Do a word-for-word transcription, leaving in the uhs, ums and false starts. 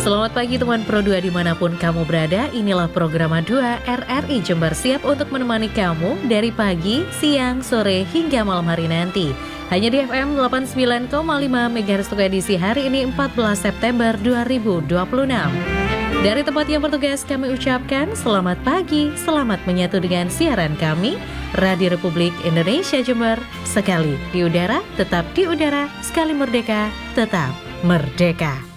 Selamat pagi teman Pro dua dimanapun kamu berada. Inilah program dua R R I Jember siap untuk menemani kamu dari pagi, siang, sore hingga malam hari nanti. Hanya di F M delapan puluh sembilan koma lima MHz untuk edisi hari ini empat belas September dua ribu dua puluh enam. Dari tempat yang bertugas kami ucapkan selamat pagi, selamat menyatu dengan siaran kami Radio Republik Indonesia Jember. Sekali di udara, tetap di udara, sekali merdeka, tetap merdeka.